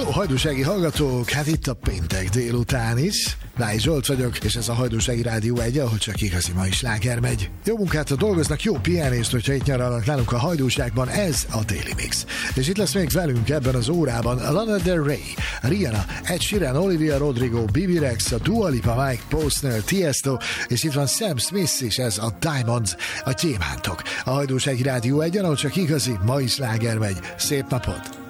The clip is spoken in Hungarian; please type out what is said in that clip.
hajdúsági hallgatók, hát itt a péntek délután is. Láj Zsolt vagyok, és ez a Hajdúsági Rádió 1, ahol csak igazi mai sláger megy. Jó munkát dolgoznak, jó pihenést, hogyha itt nyaralnak nálunk a hajdúságban, ez a Daily Mix. És itt lesz még velünk ebben az órában Lana Del Rey, Rihanna, Ed Sheeran, Olivia Rodrigo, Bibi Rex, a Dua Lipa, Mike Posner, Tiesto, és itt van Sam Smith is, ez a Diamonds, a gyémántok. A Hajdúsági Rádió 1, ahol csak igazi mai sláger megy. Szép napot!